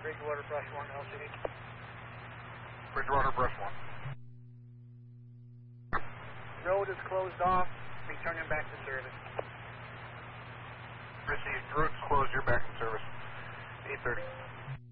Bridgewater, Brush 1, LCD. Bridgewater, Brush 1. Road is closed off. Returning back to service. Received. Road's closed. You're back in service. 8:30.